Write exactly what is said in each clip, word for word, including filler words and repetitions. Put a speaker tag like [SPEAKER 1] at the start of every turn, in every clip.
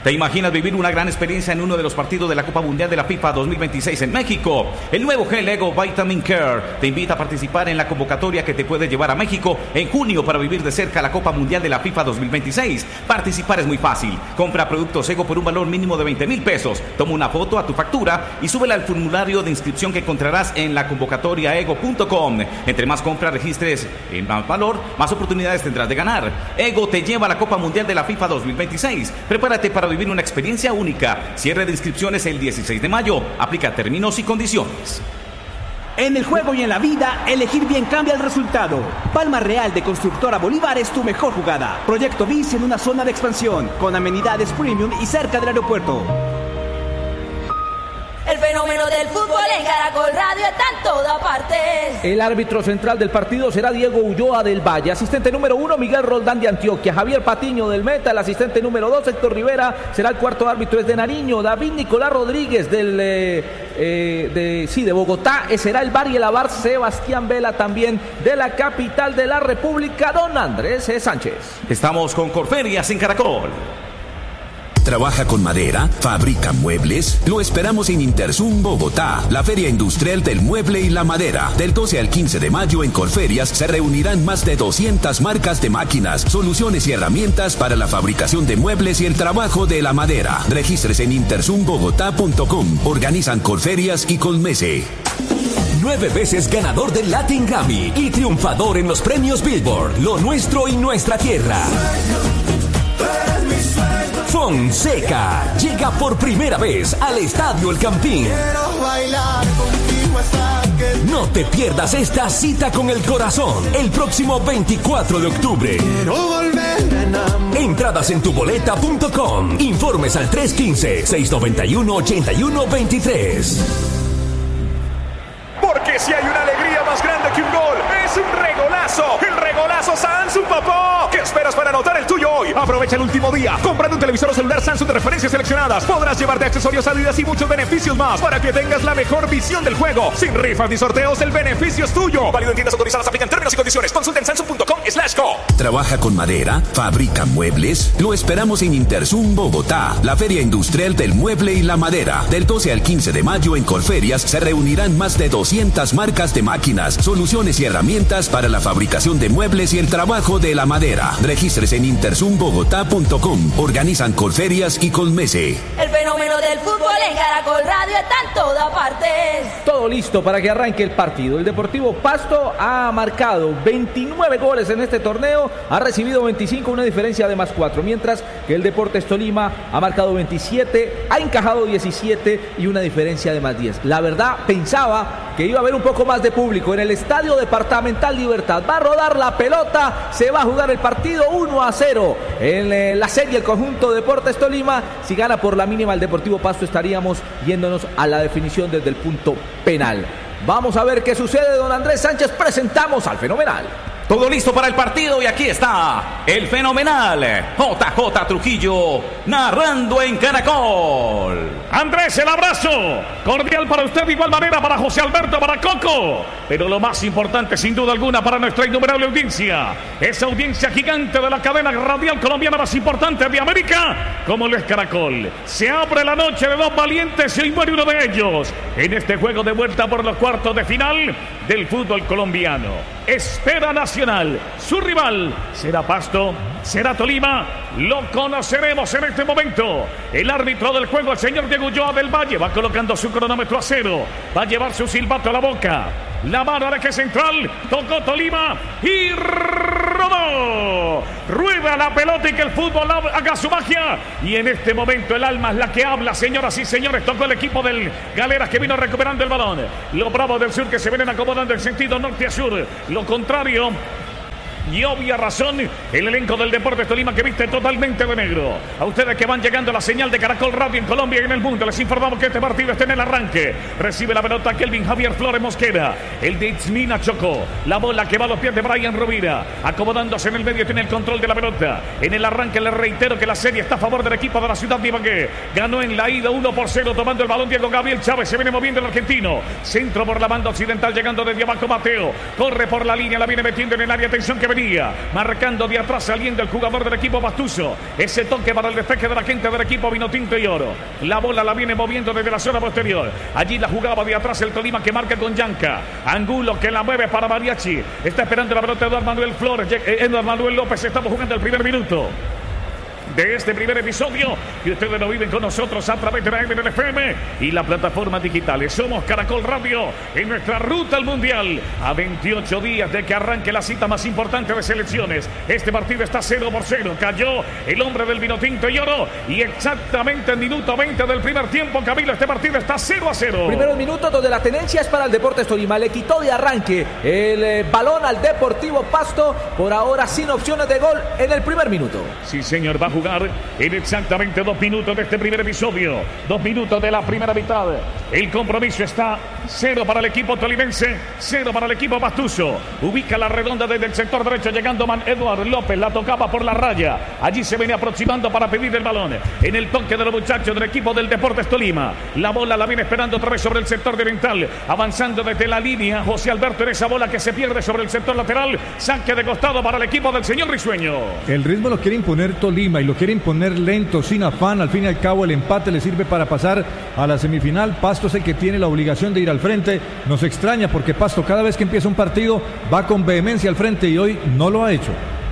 [SPEAKER 1] ¿Te imaginas vivir una gran experiencia en uno de los partidos de la Copa Mundial de la FIFA dos mil veintiséis en México? El nuevo gel Ego Vitamin Care te invita a participar en la convocatoria que te puede llevar a México en junio para vivir de cerca la Copa Mundial de la FIFA dos mil veintiséis. Participar es muy fácil. Compra productos Ego por un valor mínimo de veinte mil pesos. Toma una foto a tu factura y súbela al formulario de inscripción que encontrarás en la convocatoria ego punto com. Entre más compras registres en más valor, más oportunidades tendrás de ganar. Ego te lleva a la Copa Mundial de la FIFA dos mil veintiséis. Prepárate para vivir una experiencia única. Cierre de inscripciones el dieciséis de mayo. Aplica términos y condiciones.
[SPEAKER 2] En el juego y en la vida, elegir bien cambia el resultado. Palma Real de Constructora Bolívar es tu mejor jugada. Proyecto BIS en una zona de expansión, con amenidades premium y cerca del aeropuerto.
[SPEAKER 3] El fenómeno del fútbol en Caracol Radio está en toda parte.
[SPEAKER 4] El árbitro central del partido será Diego Ulloa del Valle. Asistente número uno, Miguel Roldán de Antioquia. Javier Patiño del Meta. El asistente número dos, Héctor Rivera. Será el cuarto árbitro, es de Nariño. David Nicolás Rodríguez del eh, eh, de, sí, de Bogotá. Será el bar y el abar Sebastián Vela, también de la capital de la República, don Andrés Sánchez.
[SPEAKER 1] Estamos con Corferias en Caracol.
[SPEAKER 5] ¿Trabaja con madera? ¿Fabrica muebles? Lo esperamos en Interzum Bogotá, la Feria Industrial del Mueble y la Madera. Del doce al quince de mayo en Corferias se reunirán más de doscientas marcas de máquinas, soluciones y herramientas para la fabricación de muebles y el trabajo de la madera. Regístrese en interzum bogotá punto com. Organizan Corferias y Colmese.
[SPEAKER 6] Nueve veces ganador del Latin Grammy y triunfador en los premios Billboard, Lo Nuestro y Nuestra Tierra. Fonseca llega por primera vez al Estadio El Campín. No te pierdas esta cita con el corazón el próximo veinticuatro de octubre. Entradas en tu boleta punto com. Informes al tres uno cinco, seis nueve uno, ocho uno dos tres.
[SPEAKER 7] Porque si hay una alegría más grande que un gol, es un regolazo. El regolazo Samsung, papá. ¿Qué esperas para anotar el tuyo hoy? Aprovecha el último día. Comprando un televisor o celular Samsung de referencias seleccionadas, podrás llevarte accesorios Adidas y muchos beneficios más para que tengas la mejor visión del juego. Sin rifas ni sorteos, el beneficio es tuyo. Válido en tiendas autorizadas. Aplican términos y condiciones. Consulta en samsung punto com slash co.
[SPEAKER 5] ¿Trabaja con madera? ¿Fabrica muebles? Lo esperamos en Interzum Bogotá, la Feria Industrial del Mueble y la Madera. Del doce al quince de mayo en Corferias se reunirán más de doscientas marcas de máquinas, soluciones y herramientas para la fabricación de muebles y el trabajo de la madera. Regístrese en interzum bogotá punto com. Organizan Corferias y Colmese.
[SPEAKER 3] El fenómeno del fútbol en Caracol Radio está en toda parte.
[SPEAKER 4] Todo listo para que arranque el partido. El Deportivo Pasto ha marcado veintinueve goles en este torneo, ha recibido veinticinco, una diferencia de más cuatro, mientras que el Deportes Tolima ha marcado veintisiete, ha encajado diecisiete y una diferencia de más diez. La verdad, pensaba que iba a haber un poco más de público en el Estadio Departamental Libertad. Va a rodar la pelota, se va a jugar el partido uno a cero en eh, la serie el conjunto Deportes Tolima. Si gana por la mínima el Deportivo Pasto, estaríamos yéndonos a la definición desde el punto penal. Vamos a ver qué sucede, don Andrés Sánchez. Presentamos al fenomenal.
[SPEAKER 1] Todo listo para el partido y aquí está el fenomenal J J Trujillo narrando en Caracol.
[SPEAKER 8] Andrés, el abrazo cordial para usted, de igual manera para José Alberto, para Coco, pero lo más importante sin duda alguna para nuestra innumerable audiencia, esa audiencia gigante de la cadena radial colombiana más importante de América, como lo es Caracol. Se abre la noche de dos valientes y hoy muere uno de ellos en este juego de vuelta por los cuartos de final del fútbol colombiano. Espera Nacional, su rival será Pasto, será Tolima, lo conoceremos en este momento. El árbitro del juego, el señor Diego Ulloa del Valle, va colocando su cronómetro a cero, va a llevar su silbato a la boca, la mano al eje central, tocó Tolima y rodó. Rueda la pelota y que el fútbol haga su magia. Y en este momento el alma es la que habla, señoras y señores. Tocó el equipo del Galeras que vino recuperando el balón. Los Bravos del Sur que se vienen acomodando en sentido norte a sur. Lo contrario, y obvia razón, el elenco del Deportes Tolima que viste totalmente de negro. A ustedes que van llegando a la señal de Caracol Radio en Colombia y en el mundo, les informamos que este partido está en el arranque. Recibe la pelota Kelvin Javier Flores Mosquera, el de Itzmina Chocó, la bola que va a los pies de Brian Rovira, acomodándose en el medio, tiene el control de la pelota. En el arranque les reitero que la serie está a favor del equipo de la ciudad de Ibagué. Ganó en la ida uno por cero, tomando el balón Diego Gabriel Chávez, se viene moviendo el argentino, centro por la banda occidental, llegando desde abajo Mateo, corre por la línea, la viene metiendo en el área, atención que portería. Marcando de atrás, saliendo el jugador del equipo Pastuso. Ese toque para el despeje de la gente del equipo Vinotinto y Oro. La bola la viene moviendo desde la zona posterior. Allí la jugaba de atrás el Tolima, que marca con Yanca. Angulo que la mueve para Mariachi. Está esperando la pelota Eduardo Manuel Flores. Eduardo Manuel López. Estamos jugando el primer minuto de este primer episodio, y ustedes lo viven con nosotros a través de la M N F M y las plataformas digitales. Somos Caracol Radio en nuestra ruta al Mundial, a veintiocho días de que arranque la cita más importante de selecciones. Este partido está cero por cero. Cayó el hombre del Vinotinto y Oro, y exactamente en minuto veinte del primer tiempo, Camilo, este partido está cero a cero.
[SPEAKER 4] Primeros minutos donde la tenencia es para el Deportes Tolima. Le quitó de arranque el eh, balón al Deportivo Pasto, por ahora sin opciones de gol en el primer minuto.
[SPEAKER 8] Sí, señor, va a jugar en exactamente dos minutos de este primer episodio. Dos minutos de la primera mitad. El compromiso está cero para el equipo tolimense, cero para el equipo Pastuso. Ubica la redonda desde el sector derecho, llegando Man Eduardo López. La tocaba por la raya. Allí se viene aproximando para pedir el balón. En el toque de los muchachos del equipo del Deportes Tolima. La bola la viene esperando otra vez sobre el sector oriental. Avanzando desde la línea, José Alberto en esa bola que se pierde sobre el sector lateral. Saque de costado para el equipo del señor Risueño.
[SPEAKER 9] El ritmo lo quiere imponer Tolima y lo quiere imponer lento, sin afán. Al fin y al cabo el empate le sirve para pasar a la semifinal. Pasto es el que tiene la obligación de ir al frente. Nos extraña porque Pasto cada vez que empieza un partido va con vehemencia al frente y hoy no lo ha hecho.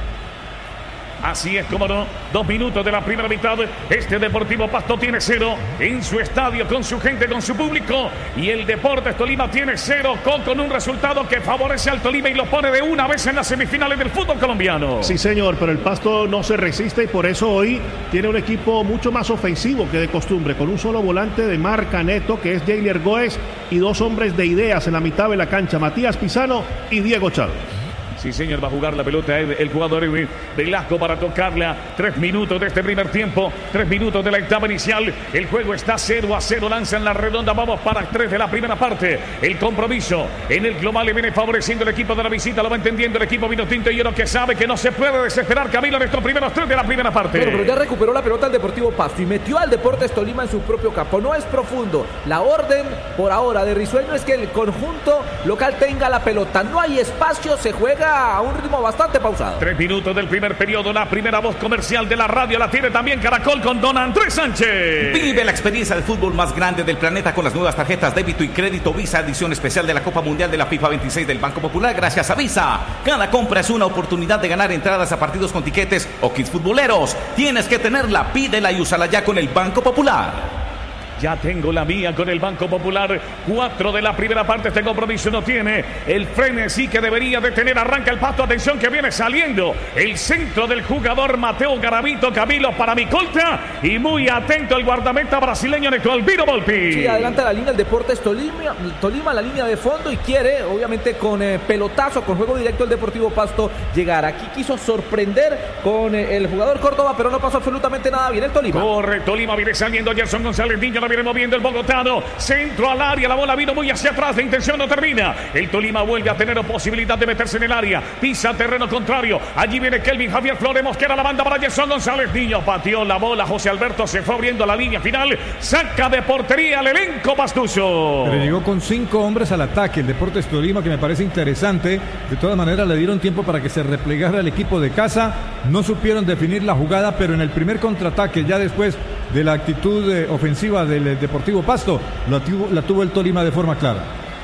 [SPEAKER 8] Así es, como no, dos minutos de la primera mitad. Este Deportivo Pasto tiene cero en su estadio, con su gente, con su público. Y el Deportes Tolima tiene cero, con, con un resultado que favorece al Tolima y lo pone de una vez en las semifinales del fútbol colombiano.
[SPEAKER 10] Sí, señor, pero el Pasto no se resiste y por eso hoy tiene un equipo mucho más ofensivo que de costumbre, con un solo volante de marca neto, que es Jailer Goes, y dos hombres de ideas en la mitad de la cancha, Matías Pisano y Diego Chávez.
[SPEAKER 8] Sí, señor, va a jugar la pelota el, el jugador Velasco para tocarla. Tres minutos de este primer tiempo, tres minutos de la etapa inicial. El juego está cero a cero, lanza en la redonda. Vamos para tres de la primera parte. El compromiso en el global le viene favoreciendo el equipo de la visita. Lo va entendiendo el equipo Vinotinto y Oro, que sabe que no se puede desesperar, Camilo, en estos primeros tres de la primera parte.
[SPEAKER 4] Bueno, pero ya recuperó la pelota el Deportivo Pasto y metió al Deportes Tolima en su propio campo. No es profundo. La orden por ahora de Risueño es que el conjunto local tenga la pelota. No hay espacio, se juega a un ritmo bastante pausado.
[SPEAKER 8] Tres minutos del primer periodo. La primera voz comercial de la radio la tiene también Caracol con don Andrés Sánchez.
[SPEAKER 1] Vive la experiencia del fútbol más grande del planeta con las nuevas tarjetas débito y crédito Visa, edición especial de la Copa Mundial de la FIFA veintiséis del Banco Popular, gracias a Visa. Cada compra es una oportunidad de ganar entradas a partidos con tiquetes o kits futboleros. Tienes que tenerla, pídela y úsala ya con el Banco Popular.
[SPEAKER 8] Ya tengo la mía con el Banco Popular. Cuatro de la primera parte. Este compromiso no tiene el frenesí que debería de tener. Arranca el Pasto. Atención que viene saliendo el centro del jugador Mateo Garavito. Camilo para Micolta. Y muy atento el guardameta brasileño Neto Albino Volpi.
[SPEAKER 4] Sí, adelanta la línea el Deportes Tolima. Tolima la línea de fondo y quiere, obviamente, con eh, pelotazo, con juego directo el Deportivo Pasto llegar. Aquí quiso sorprender con eh, el jugador Córdoba, pero no pasó absolutamente nada bien el Tolima.
[SPEAKER 8] Corre, Tolima viene saliendo. Gerson González Niño la viene moviendo el bogotano, centro al área, la bola vino muy hacia atrás, de intención no termina. El Tolima vuelve a tener posibilidad de meterse en el área, pisa terreno contrario. Allí viene Kelvin Javier Flores Mosquera, la banda para Gerson González Niño, pateó la bola. José Alberto se fue abriendo la línea final, saca de portería al elenco Pastuso.
[SPEAKER 9] Pero llegó con cinco hombres al ataque el Deportes Tolima, que me parece interesante. De todas maneras le dieron tiempo para que se replegara el equipo de casa. No supieron definir la jugada, pero en el primer contraataque, ya después de la actitud eh, ofensiva del eh, Deportivo Pasto, la tuvo, la tuvo el Tolima de forma clara.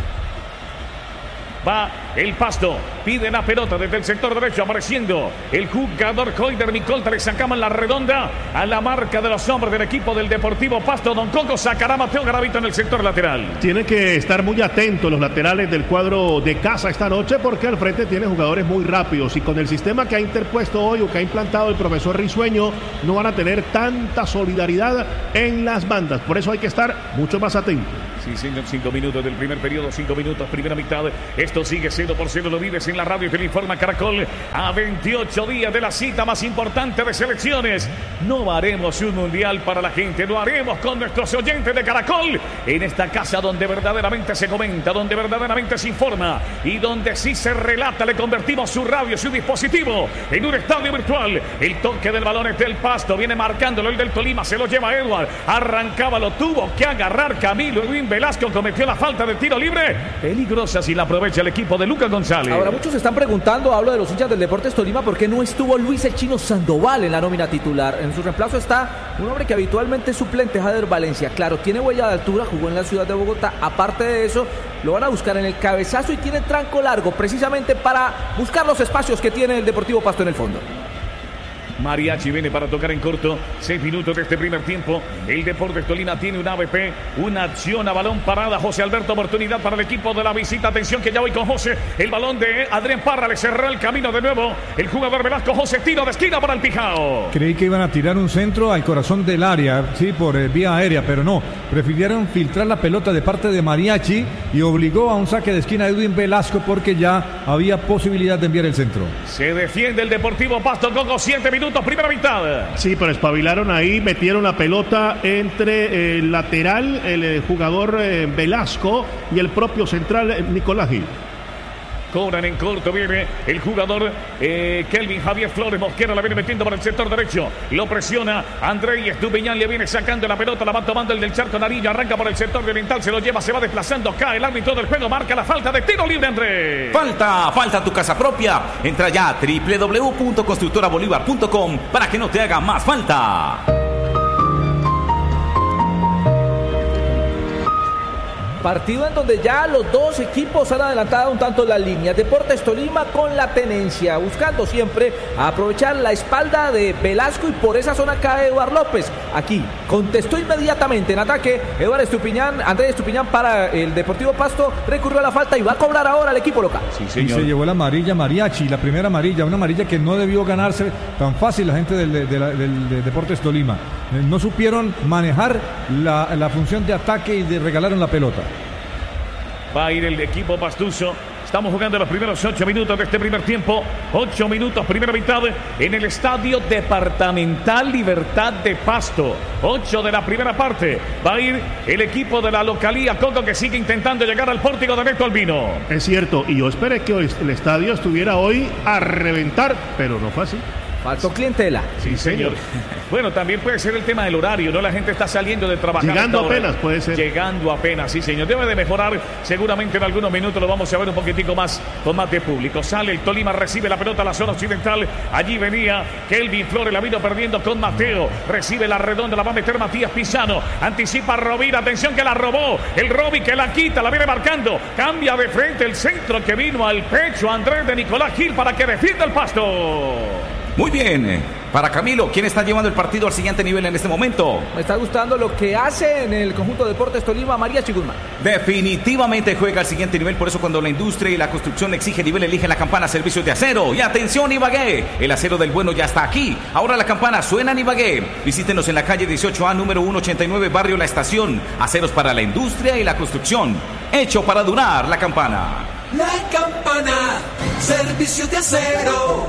[SPEAKER 8] Va el Pasto, pide la pelota desde el sector derecho, apareciendo el jugador Coider Micolta. Le sacaban la redonda a la marca de los hombres del equipo del Deportivo Pasto. Don Coco sacará a Mateo Garavito en el sector lateral.
[SPEAKER 10] Tienen que estar muy atentos los laterales del cuadro de casa esta noche, porque al frente tiene jugadores muy rápidos y con el sistema que ha interpuesto hoy o que ha implantado el profesor Risueño, no van a tener tanta solidaridad en las bandas. Por eso hay que estar mucho más atentos.
[SPEAKER 8] Sí, señor, cinco minutos del primer periodo, cinco minutos, primera mitad. Esto sigue cero por cero, lo vives en la radio y te lo informa Caracol. A veintiocho días de la cita más importante de selecciones. No haremos un mundial para la gente, lo haremos con nuestros oyentes de Caracol. En esta casa donde verdaderamente se comenta, donde verdaderamente se informa y donde sí se relata, le convertimos su radio, su dispositivo en un estadio virtual. El toque del balón es del Pasto, viene marcándolo el del Tolima, se lo lleva Edward. Arrancaba, lo tuvo que agarrar Camilo. Edwin Velasco cometió la falta de tiro libre. Peligrosa si la aprovecha el equipo del Lucas González.
[SPEAKER 4] Ahora muchos se están preguntando, hablo de los hinchas del Deportes Tolima, ¿por qué no estuvo Luis el Chino Sandoval en la nómina titular? En su reemplazo está un hombre que habitualmente es suplente, Jader Valencia. Claro, tiene huella de altura, jugó en la ciudad de Bogotá. Aparte de eso, lo van a buscar en el cabezazo y tiene tranco largo, precisamente para buscar los espacios que tiene el Deportivo Pasto en el fondo.
[SPEAKER 8] Mariachi viene para tocar en corto. Seis minutos de este primer tiempo. El Deportes Tolima tiene un A V P. Una acción a balón parada. José Alberto, oportunidad para el equipo de la visita. Atención que ya voy con José. El balón de Adrián Parra le cerró el camino de nuevo. El jugador Velasco. José, tiro de esquina para el Pijao.
[SPEAKER 9] Creí que iban a tirar un centro al corazón del área, sí, por eh, vía aérea, pero no. Prefirieron filtrar la pelota de parte de Mariachi y obligó a un saque de esquina a Edwin Velasco porque ya había posibilidad de enviar el centro.
[SPEAKER 8] Se defiende el Deportivo Pasto. Coco, siete minutos. Primera mitad.
[SPEAKER 10] Sí, pero espabilaron ahí, metieron la pelota entre el lateral, el eh, jugador eh, Velasco y el propio central eh, Nicolás Gil.
[SPEAKER 8] Cobran en corto, viene el jugador eh, Kelvin Javier Flores Mosquera, la viene metiendo por el sector derecho, lo presiona André Estupiñán, le viene sacando la pelota, la va tomando el del Charco Nariño, arranca por el sector oriental, se lo lleva, se va desplazando, cae el árbitro del juego, marca la falta de tiro libre, André.
[SPEAKER 1] Falta, falta tu casa propia, entra ya a doble u doble u doble u punto constructora bolívar punto com para que no te haga más falta.
[SPEAKER 4] Partido en donde ya los dos equipos han adelantado un tanto las líneas. Deportes Tolima con la tenencia, buscando siempre aprovechar la espalda de Velasco y por esa zona cae Eduardo López. Aquí contestó inmediatamente en ataque Eduardo Estupiñán, Andrés Estupiñán para el Deportivo Pasto, recurrió a la falta y va a cobrar ahora el equipo local.
[SPEAKER 9] Sí, señor. Y se llevó la amarilla Mariachi, la primera amarilla, una amarilla que no debió ganarse tan fácil la gente del, de, de la, del de Deportes Tolima. No supieron manejar la, la función de ataque y de regalaron la pelota.
[SPEAKER 8] Va a ir el equipo pastuso. Estamos jugando los primeros ocho minutos de este primer tiempo. Ocho minutos, primera mitad, en el Estadio Departamental Libertad de Pasto. Ocho de la primera parte. Va a ir el equipo de la localía Coco, que sigue intentando llegar al pórtico de Neto Albino.
[SPEAKER 10] Es cierto, y yo esperé que el estadio estuviera hoy a reventar, pero no fue así.
[SPEAKER 4] Faltó clientela.
[SPEAKER 8] Sí, señor. Bueno, también puede ser el tema del horario, ¿no? La gente está saliendo de trabajar.
[SPEAKER 10] Llegando apenas, puede ser.
[SPEAKER 8] Llegando apenas, sí, señor. Debe de mejorar. Seguramente en algunos minutos lo vamos a ver un poquitico más con más de público. Sale el Tolima, recibe la pelota a la zona occidental. Allí venía Kelvin Flores, la vino perdiendo con Mateo. Recibe la redonda, la va a meter Matías Pisano. Anticipa Rovira, atención que la robó. El Roby que la quita, la viene marcando. Cambia de frente el centro que vino al pecho Andrés de Nicolás Gil para que defienda el Pasto.
[SPEAKER 1] Muy bien, para Camilo, ¿quién está llevando el partido al siguiente nivel en este momento?
[SPEAKER 4] Me está gustando lo que hace en el conjunto de Deportes Tolima Mariachi Guzmán.
[SPEAKER 1] Definitivamente juega al siguiente nivel, por eso cuando la industria y la construcción exige nivel, elige la campana Servicios de Acero. Y atención Ibagué, el acero del bueno ya está aquí. Ahora la campana suena en Ibagué. Visítenos en la calle dieciocho A, número ciento ochenta y nueve, barrio La Estación. Aceros para la industria y la construcción. Hecho para durar la campana.
[SPEAKER 11] La campana, Servicios de Acero.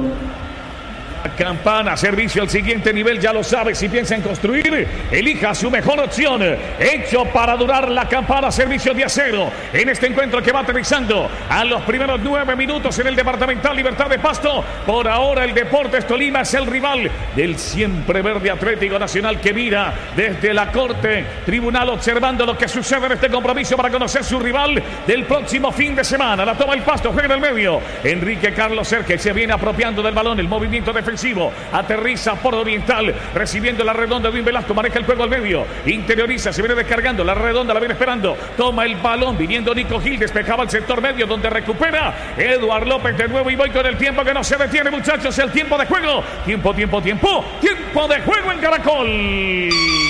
[SPEAKER 8] Campana, servicio al siguiente nivel, ya lo sabe, si piensa en construir, elija su mejor opción, hecho para durar la campana, servicio de acero, en este encuentro que va aterrizando a los primeros nueve minutos en el Departamental Libertad de Pasto. Por ahora el Deportes Tolima es el rival del siempre verde Atlético Nacional, que mira desde la corte tribunal observando lo que sucede en este compromiso para conocer su rival del próximo fin de semana. La toma el Pasto, juega en el medio, Enrique Carlos Cerque se viene apropiando del balón, el movimiento defensivo. Aterriza por oriental, recibiendo la redonda de Edwin Velasco, maneja el juego al medio, interioriza, se viene descargando, la redonda la viene esperando, toma el balón, viniendo Nico Gil, despejaba el sector medio donde recupera Eduardo López de nuevo y voy con el tiempo que no se detiene, muchachos, el tiempo de juego, tiempo, tiempo, tiempo, tiempo de juego en Caracol.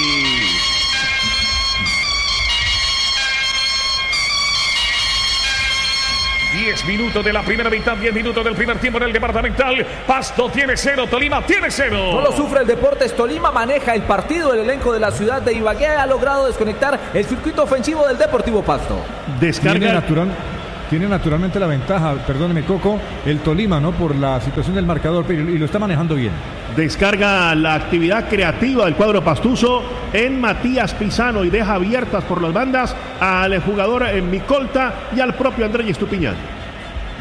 [SPEAKER 8] diez minutos de la primera mitad, diez minutos del primer tiempo en el Departamental. Pasto tiene cero, Tolima tiene cero.
[SPEAKER 4] No lo sufre el Deportes Tolima, maneja el partido. El elenco de la ciudad de Ibagué ha logrado desconectar el circuito ofensivo del Deportivo Pasto.
[SPEAKER 9] Descarga tiene, natural, tiene naturalmente la ventaja, perdóneme Coco, el Tolima, ¿no? Por la situación del marcador, pero y lo está manejando bien.
[SPEAKER 10] Descarga la actividad creativa del cuadro pastuso en Matías Pisano y deja abiertas por las bandas al jugador en Micolta y al propio Andrés Estupiñán.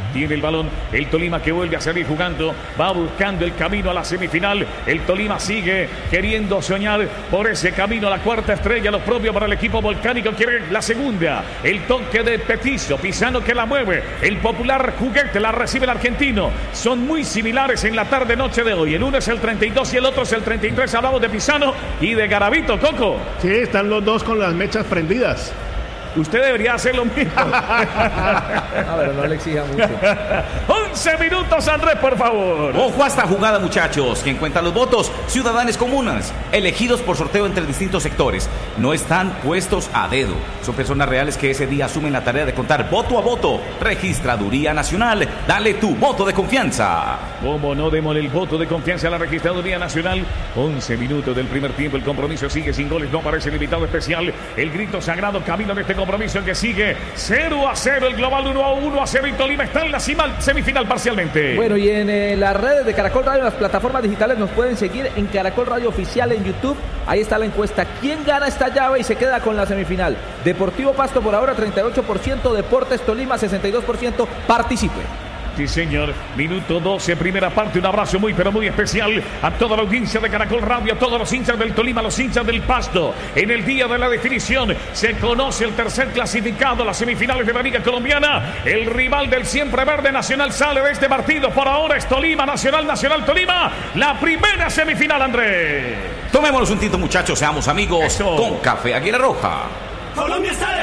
[SPEAKER 8] Tiene el balón el Tolima, que vuelve a salir jugando. Va buscando el camino a la semifinal. El Tolima sigue queriendo soñar por ese camino a la cuarta estrella. Lo propio para el equipo volcánico. Quiere la segunda. El toque de Petizo. Pisano que la mueve. El popular juguete la recibe el argentino. Son muy similares en la tarde-noche de hoy. El uno es el treinta y dos y el otro es el treinta y tres. Hablamos de Pisano y de Garavito, Coco.
[SPEAKER 10] Sí, están los dos con las mechas prendidas.
[SPEAKER 8] Usted debería hacer lo mismo.
[SPEAKER 4] A ver, no le exija mucho.
[SPEAKER 8] once minutos, Andrés, por favor.
[SPEAKER 1] Ojo a esta jugada, muchachos. Quien cuenta los votos, ciudadanos comunas, elegidos por sorteo entre distintos sectores. No están puestos a dedo. Son personas reales que ese día asumen la tarea de contar voto a voto. Registraduría Nacional. Dale tu voto de confianza.
[SPEAKER 8] ¿Cómo no démosle el voto de confianza a la Registraduría Nacional? once minutos del primer tiempo. El compromiso sigue sin goles. No aparece el invitado especial. El grito sagrado camino de este compromiso en que sigue cero a cero el global, uno a uno a cero y Tolima está en la semifinal parcialmente.
[SPEAKER 4] Bueno, y en eh, las redes de Caracol Radio, las plataformas digitales, nos pueden seguir en Caracol Radio Oficial en YouTube. Ahí está la encuesta. ¿Quién gana esta llave y se queda con la semifinal? Deportivo Pasto por ahora treinta y ocho por ciento, Deportes Tolima sesenta y dos por ciento. Participe.
[SPEAKER 8] Sí, señor. Minuto doce, primera parte. Un abrazo muy, pero muy especial a toda la audiencia de Caracol Radio, a todos los hinchas del Tolima, los hinchas del Pasto. En el día de la definición se conoce el tercer clasificado a las semifinales de la Liga Colombiana. El rival del siempre verde Nacional sale de este partido. Por ahora es Tolima, Nacional, Nacional, Tolima. La primera semifinal, Andrés.
[SPEAKER 1] Tomémonos un tinto, muchachos. Seamos amigos. Eso. Con Café Águila Roja.
[SPEAKER 11] Colombia está